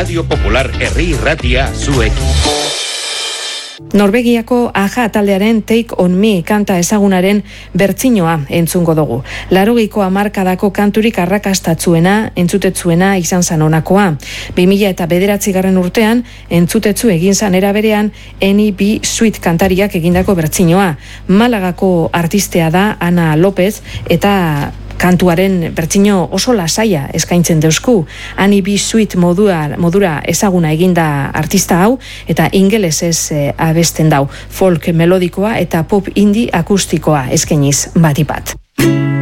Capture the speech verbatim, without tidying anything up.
Radio Popular Herri Irratia zuekin. Norvegiako Aja taldearen Take on Me kanta ezagunaren bertsinoa entzungo dugu. Laurogeiko hamarkadako kanturik arrakastatzuena, entzutetzuena izan zan honakoa. bi mila eta bederatzigarren urtean, entzutetzu egin zan era berean Eni B. Sweet kantariak egindako bertsinoa. Malagako artistea da Ana López eta kantuaren bertsino oso lasaia eskaintzen deusku. Annie B. Sweet modua, modura ezaguna eginda artista hau eta ingelesez e, abesten dau. Folk melodikoa eta pop indie akustikoa eskainiz batipat.